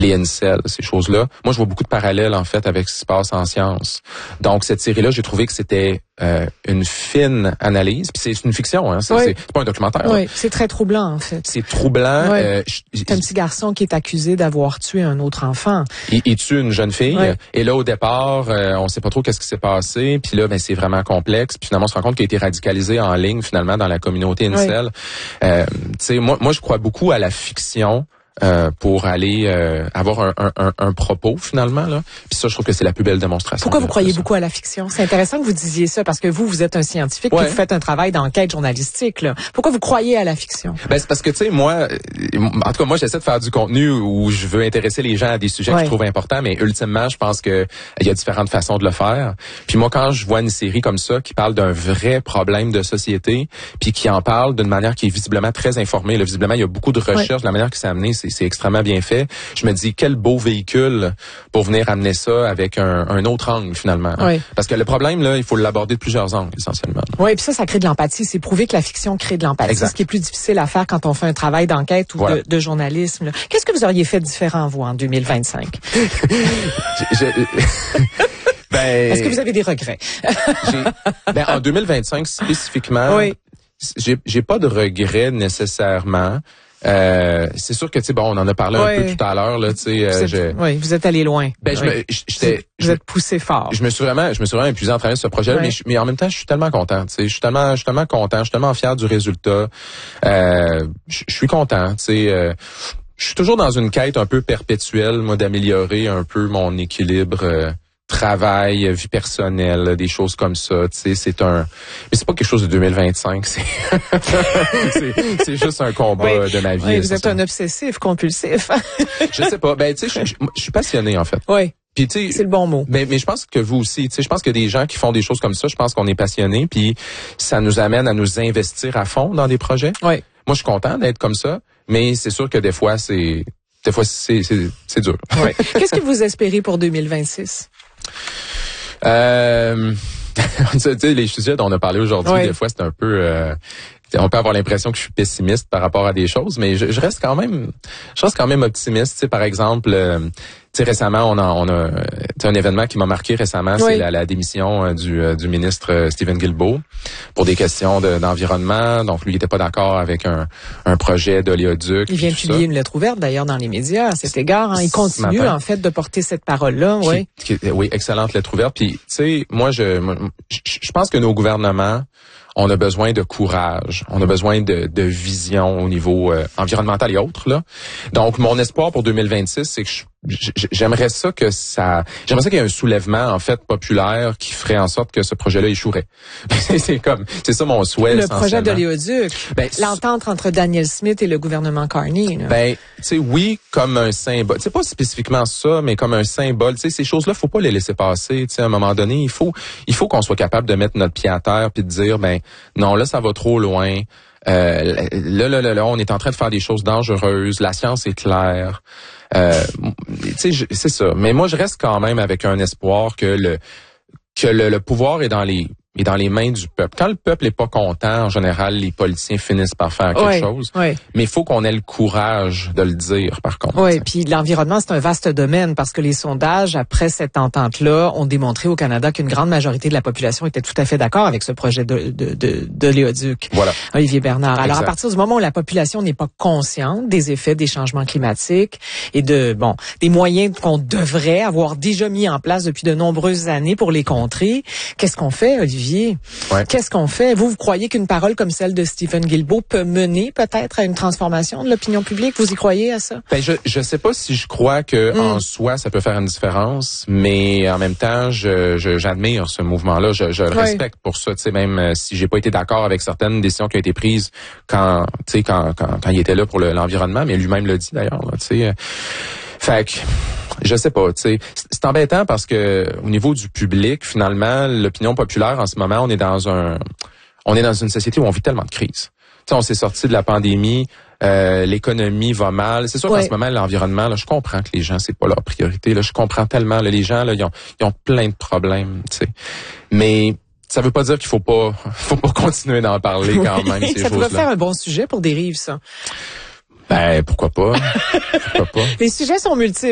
les incels, ces choses-là. Moi, je vois beaucoup de parallèles, en fait, avec ce qui se passe en sciences. Donc, cette série-là, j'ai trouvé que c'était une fine analyse. Puis c'est une fiction, hein. C'est pas un documentaire. Oui, c'est très troublant, en fait. C'est troublant. Oui. C'est un petit garçon qui est accusé d'avoir tué un autre enfant. Il tue une jeune fille. Oui. Et là, au départ, on sait pas trop qu'est-ce qui s'est passé. Puis là, c'est vraiment complexe. Puis finalement, on se rend compte qu'il a été radicalisé en ligne, finalement, dans la communauté incel. Tu sais, moi, je crois beaucoup à la fiction. Pour aller avoir un propos finalement là. Puis ça, je trouve que c'est la plus belle démonstration. Pourquoi vous croyez beaucoup à la fiction? C'est intéressant que vous disiez ça parce que vous êtes un scientifique, puis vous faites un travail d'enquête journalistique là. Pourquoi vous croyez à la fiction? C'est parce que tu sais, moi, en tout cas, moi, j'essaie de faire du contenu où je veux intéresser les gens à des sujets que je trouve importants, mais ultimement, je pense que il y a différentes façons de le faire. Puis moi, quand je vois une série comme ça qui parle d'un vrai problème de société, puis qui en parle d'une manière qui est visiblement très informée, là, visiblement, il y a beaucoup de recherches, la manière que c'est amené, c'est extrêmement bien fait. Je me dis, quel beau véhicule pour venir amener ça avec un autre angle, finalement. Parce que le problème, là, il faut l'aborder de plusieurs angles, essentiellement. Oui, puis ça crée de l'empathie. C'est prouvé que la fiction crée de l'empathie. Ce qui est plus difficile à faire quand on fait un travail d'enquête ou de journalisme. Là. Qu'est-ce que vous auriez fait différent, vous, en 2025? Est-ce que vous avez des regrets? En 2025, spécifiquement, j'ai pas de regrets nécessairement. C'est sûr que on en a parlé un peu tout à l'heure là, vous êtes allé loin. Vous êtes poussé fort. Je me suis vraiment épuisé en travaillant sur ce projet-là, mais en même temps, je suis tellement content, je suis tellement content, je suis tellement fier du résultat. Je suis content, je suis toujours dans une quête un peu perpétuelle, moi, d'améliorer un peu mon équilibre travail, vie personnelle, des choses comme ça, mais c'est pas quelque chose de 2025, c'est juste un combat de ma vie. Oui, vous êtes un obsessif compulsif. Je sais pas, je suis passionné en fait. Oui. Puis c'est le bon mot. Mais je pense que vous aussi, je pense que des gens qui font des choses comme ça, je pense qu'on est passionné, puis ça nous amène à nous investir à fond dans des projets. Oui. Moi, je suis content d'être comme ça, mais c'est sûr que des fois c'est dur. Oui. Qu'est-ce que vous espérez pour 2026? Les sujets dont on a parlé aujourd'hui, des fois, c'est un peu... on peut avoir l'impression que je suis pessimiste par rapport à des choses, mais je reste quand même optimiste. Par exemple, récemment, on a un événement qui m'a marqué récemment, c'est la démission du ministre Stephen Guilbeault pour des questions d'environnement. Donc, lui, il était pas d'accord avec un projet d'oléoduc. Il vient de publier une lettre ouverte, d'ailleurs, dans les médias à cet égard. Il continue, en fait, de porter cette parole-là. Oui, excellente lettre ouverte. Puis, tu sais, moi, je pense que nos gouvernements, on a besoin de courage, on a besoin de vision au niveau environnemental et autres là. Donc mon espoir pour 2026, c'est que j'aimerais ça qu'il y ait un soulèvement en fait populaire qui ferait en sorte que ce projet-là échouerait. c'est ça mon souhait. Le projet d'oléoduc, l'entente entre Daniel Smith et le gouvernement Carney. Là. Tu sais, oui, comme un symbole. C'est pas spécifiquement ça, mais comme un symbole. Tu sais, ces choses-là, faut pas les laisser passer. Tu sais, à un moment donné, il faut qu'on soit capable de mettre notre pied à terre puis de dire, non, là, ça va trop loin. Là, on est en train de faire des choses dangereuses. La science est claire. Tu sais, c'est ça. Mais moi, je reste quand même avec un espoir que le pouvoir est dans les mains du peuple. Quand le peuple est pas content, en général, les politiciens finissent par faire quelque chose. Mais il faut qu'on ait le courage de le dire, par contre. Oui, puis l'environnement, c'est un vaste domaine parce que les sondages, après cette entente-là, ont démontré au Canada qu'une grande majorité de la population était tout à fait d'accord avec ce projet d'oléoduc. Voilà. Olivier Bernard. Alors, exact. À partir du moment où la population n'est pas consciente des effets des changements climatiques et des moyens qu'on devrait avoir déjà mis en place depuis de nombreuses années pour les contrer, qu'est-ce qu'on fait, Olivier? Qu'est-ce qu'on fait? Vous croyez qu'une parole comme celle de Stephen Guilbeault peut mener peut-être à une transformation de l'opinion publique? Vous y croyez à ça? Je sais pas si je crois que en soi ça peut faire une différence, mais en même temps, j'admire ce mouvement-là. Je le respecte pour ça. Tu sais, même si j'ai pas été d'accord avec certaines décisions qui ont été prises quand il était là pour l'environnement, mais lui-même l'a dit d'ailleurs. Tu sais, fait que je sais pas, tu sais, c'est embêtant parce que au niveau du public, finalement, l'opinion populaire en ce moment, on est dans une société où on vit tellement de crises. Tu sais, on s'est sorti de la pandémie, l'économie va mal. C'est sûr qu'en ce moment, l'environnement, là, je comprends que les gens, c'est pas leur priorité. Là, je comprends tellement. Là, les gens, là, ils ont plein de problèmes, tu sais. Mais ça veut pas dire qu'il faut pas continuer d'en parler quand même. Ces ça choses-là. pourrait faire un bon sujet pour Dérive, ça. Pourquoi pas? Pourquoi pas? Les sujets sont multiples.